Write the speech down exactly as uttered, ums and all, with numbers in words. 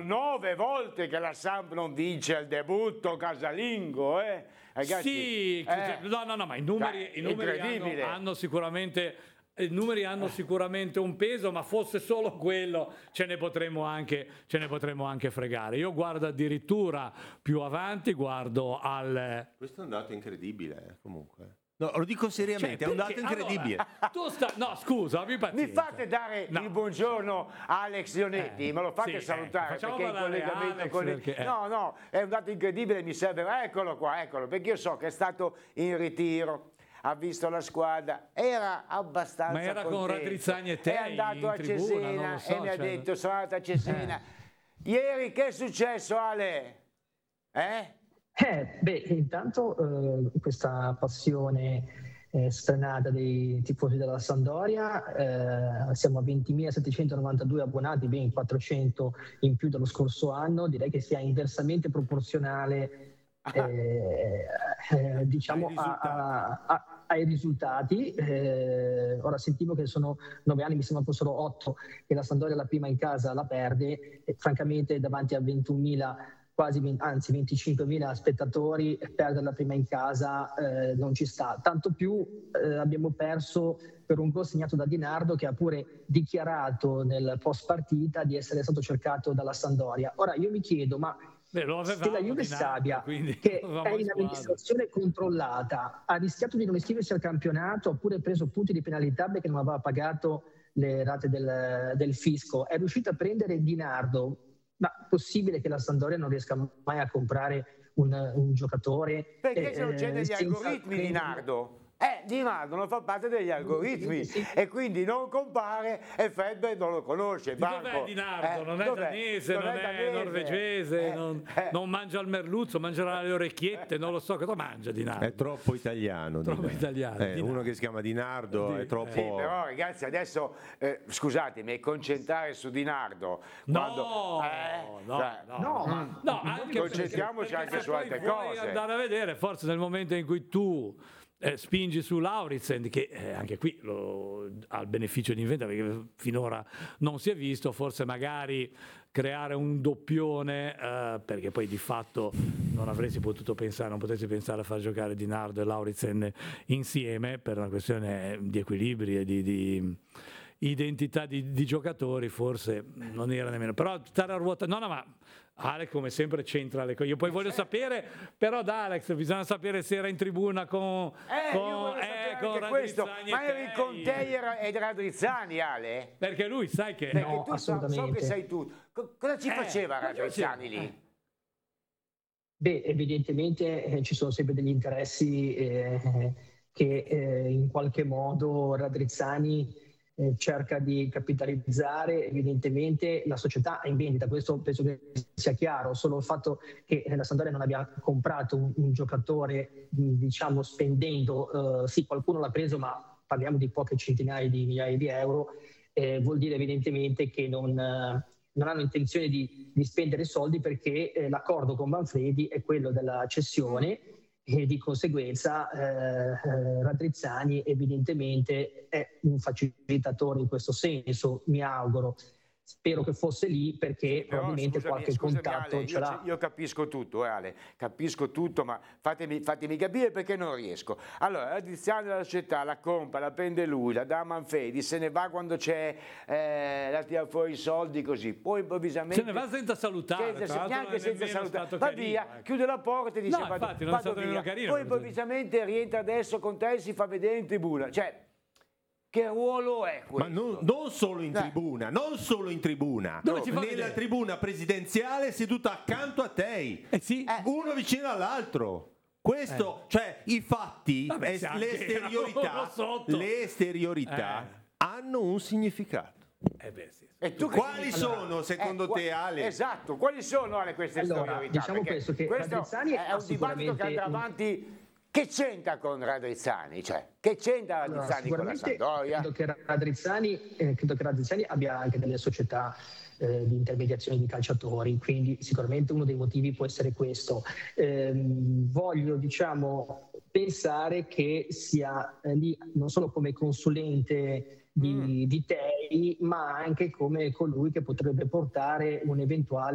nove volte che la Samp non vince il debutto casalingo, eh? Ragazzi, sì, eh, no, no, no, ma i numeri, cioè, i numeri hanno, hanno sicuramente... I numeri hanno sicuramente un peso, ma fosse solo quello ce ne potremmo anche, ce ne potremmo anche fregare. Io guardo addirittura più avanti, guardo al... Questo è un dato incredibile, eh, comunque. No, lo dico seriamente, Cioè, è un dato perché? incredibile. Allora, tu sta... No, scusa, abbi pazienza. mi fate dare No. il buongiorno a Alex Ionetti, Eh, me lo fate sì, salutare, ecco, facciamo perché il parlare collegamento Alex con il... perché, eh. No, no, è un dato incredibile, mi serve... Eccolo qua, eccolo, perché io so che è stato in ritiro, ha visto la squadra, era abbastanza Ma era contento. con Raddrizzani e te è andato in a tribuna, Cesena non lo so, e mi ha cioè... detto sono andato a Cesena. Eh. Ieri che è successo, Ale? Eh? Eh, beh, intanto eh, questa passione eh, sfrenata dei tifosi della Sampdoria, eh, siamo a ventimilasettecentonovantadue abbonati, ben quattrocento in più dello scorso anno, direi che sia inversamente proporzionale eh, eh, diciamo a, a, a, ai risultati. Eh, ora sentivo che sono nove anni, mi sembra fossero otto, che la Sampdoria la prima in casa la perde, e francamente davanti a ventunomila quasi venti, anzi venticinquemila spettatori, perdere la prima in casa eh, non ci sta. Tanto più eh, abbiamo perso per un gol segnato da Di Nardo, che ha pure dichiarato nel post partita di essere stato cercato dalla Sampdoria. Ora io mi chiedo, ma Beh, lo se la Juve Stabia, che è in amministrazione controllata, ha rischiato di non iscriversi al campionato, oppure ha preso punti di penalità perché non aveva pagato le rate del, del fisco, è riuscita a prendere Di Nardo. Ma è possibile che la Sampdoria non riesca mai a comprare un, un giocatore? Perché se non c'è degli algoritmi di Nardo? Eh, Di Nardo non fa parte degli algoritmi sì. e quindi non compare e Fedber non lo conosce. Di dov'è Di Nardo? Eh, non è danese, non, non è, danese. norvegese, eh, non, eh. non mangia il merluzzo, mangerà le orecchiette, non lo so cosa mangia Di Nardo. È troppo italiano. Troppo italiano. Eh, uno che si chiama Di Nardo Di, è troppo... Sì, però ragazzi adesso, eh, scusatemi, concentrare su Di Nardo. Quando, no, eh, no, cioè, no, no, no, no, anche concentriamoci perché, anche su altre cose. Andare a vedere, forse nel momento in cui tu Eh, spingi su Lauritsen, che eh, anche qui lo, ha il beneficio di inventa perché finora non si è visto, forse magari creare un doppione eh, perché poi di fatto non avresti potuto pensare, non potessi pensare a far giocare Di Nardo e Lauritsen insieme per una questione di equilibri e di, di identità di, di giocatori, forse non era nemmeno, però stare a ruota, no no ma Alex come sempre c'entra le cose, io poi voglio sapere però da Alex bisogna sapere se era in tribuna con, eh, con, eh, con questo, Raddrizzani ma eri con te e Raddrizzani, Ale? Perché lui sai che perché no, tu so, so che sei tu, cosa ci eh, faceva Raddrizzani lì? Eh. Beh, evidentemente eh, ci sono sempre degli interessi eh, che eh, in qualche modo Raddrizzani Eh, cerca di capitalizzare. Evidentemente la società è in vendita, questo penso che sia chiaro, solo il fatto che la Sampdoria non abbia comprato un, un giocatore, diciamo spendendo, eh, sì qualcuno l'ha preso ma parliamo di poche centinaia di migliaia di euro, eh, vuol dire evidentemente che non, eh, non hanno intenzione di, di spendere soldi, perché eh, l'accordo con Manfredi è quello della cessione e di conseguenza eh, eh, Raddrizzani evidentemente è un facilitatore in questo senso, mi auguro. Spero che fosse lì, perché però, probabilmente scusami, qualche scusami, contatto Ale, ce io, l'ha. Io capisco tutto, eh, Ale, capisco tutto, ma fatemi, fatemi capire perché non riesco. Allora, Raddrizzani della società la compra, la prende lui, la dà a Manfredi, se ne va quando c'è, eh, la tira fuori i soldi così, poi improvvisamente... Se ne va senza salutare, senza, neanche senza salutare, va carino, via, ecco. chiude la porta e dice no, vado, infatti, non vado è stato via, carino, poi improvvisamente rientra adesso con te e si fa vedere in tribuna, cioè... Che ruolo è questo? Ma non, non solo in eh. tribuna, non solo in tribuna, Dove ci fa nella vedere? tribuna presidenziale seduta accanto a te, eh sì. Eh. uno vicino all'altro. Questo, eh. cioè i fatti, Vabbè, es- c'è le anche esteriorità, uno sotto. le esteriorità Eh. hanno un significato. Eh beh, sì. E tu Quali che... sono secondo eh, te, Ale? Esatto, quali sono Ale, queste Allora, esteriorità? diciamo Perché questo, che questo Raddrizzani è ha un dibattito che andrà sicuramente un- avanti. Che c'entra con Raddrizzani? Cioè, che c'entra Allora, Raddrizzani con la sicuramente Sampdoria? credo che Raddrizzani, eh, credo che Raddrizzani abbia anche delle società eh, di intermediazione di calciatori, quindi sicuramente uno dei motivi può essere questo. Ehm, voglio diciamo pensare che sia eh, lì non solo come consulente di, Mm. di Tei, ma anche come colui che potrebbe portare un eventuale